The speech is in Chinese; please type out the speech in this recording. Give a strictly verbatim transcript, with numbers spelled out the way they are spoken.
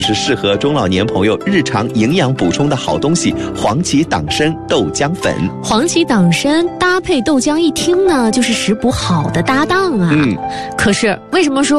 是适合中老年朋友日常营养补充的好东西——黄芪党参豆浆粉。 黄芪党参搭配豆浆，一听呢就是食补好的搭档啊。 嗯， 可是为什么说